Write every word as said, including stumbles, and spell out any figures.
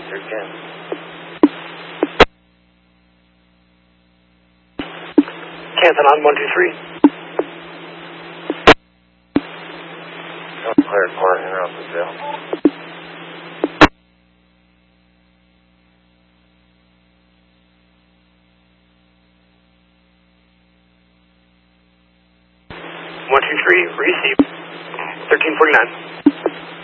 three ten. Cancel on one two three. Don't clear car interrupt the bill. one two three, receive. thirteen forty-nine.